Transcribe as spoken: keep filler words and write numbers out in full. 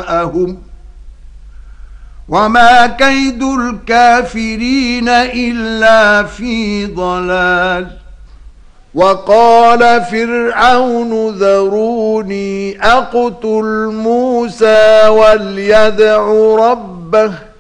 جاءهم وما كيد الكافرين إلا في ضلال. وقال فرعون ذروني أقتل موسى وليدع ربه